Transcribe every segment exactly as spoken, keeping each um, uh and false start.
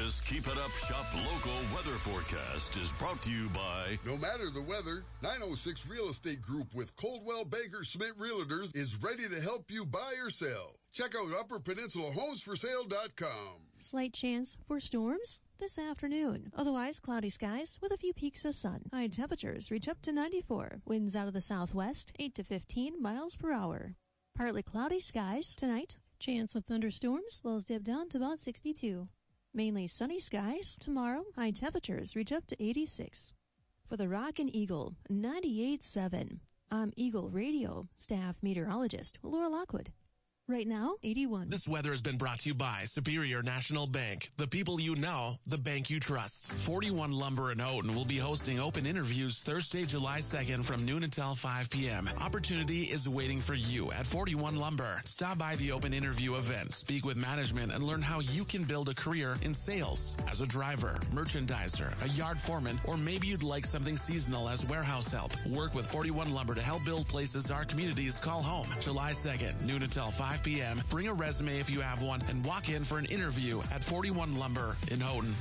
This Keep It Up Shop local weather forecast is brought to you by... No matter the weather, nine oh six Real Estate Group with Coldwell Banker Smith Realtors is ready to help you buy or sell. Check out upper peninsula homes for sale dot com. Slight chance for storms this afternoon. Otherwise, cloudy skies with a few peaks of sun. High temperatures reach up to ninety-four. Winds out of the southwest, eight to fifteen miles per hour. Partly cloudy skies tonight. Chance of thunderstorms. Lows dip down to about sixty-two. Mainly sunny skies tomorrow. High temperatures reach up to eighty-six. For the Rock and Eagle, ninety-eight point seven. I'm Eagle Radio staff meteorologist Laura Lockwood. Right now, eighty-one. This weather has been brought to you by Superior National Bank. The people you know, the bank you trust. forty-one Lumber in Houghton will be hosting open interviews Thursday, July second from noon until five p.m. Opportunity is waiting for you at forty-one Lumber. Stop by the open interview event, speak with management, and learn how you can build a career in sales. As a driver, merchandiser, a yard foreman, or maybe you'd like something seasonal as warehouse help. Work with forty-one Lumber to help build places our communities call home. July second, noon until five p.m. Bring a resume if you have one and walk in for an interview at forty-one Lumber in Houghton.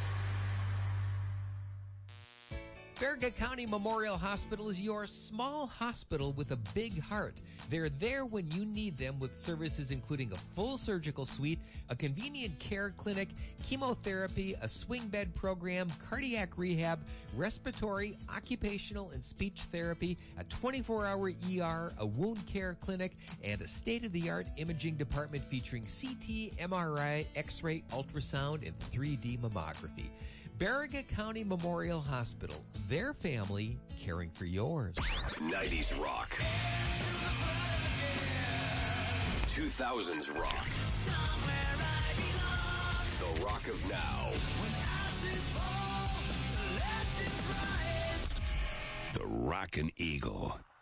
Farragut County Memorial Hospital is your small hospital with a big heart. They're there when you need them with services including a full surgical suite, a convenient care clinic, chemotherapy, a swing bed program, cardiac rehab, respiratory, occupational, and speech therapy, a twenty-four hour E R, a wound care clinic, and a state-of-the-art imaging department featuring C T, M R I, X-ray, ultrasound, and three D mammography. Farragut County Memorial Hospital, their family caring for yours. nineties rock. two thousands rock. The rock of now. The Rockin' Eagle.